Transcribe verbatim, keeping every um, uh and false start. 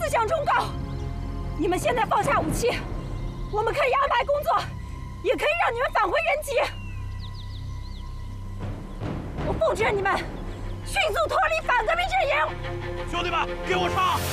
思想忠告。你们现在放下武器，我们可以安排工作，也可以让你们返回原籍。我奉旨你们迅速脱离反革命阵营。 兄弟们，给我上！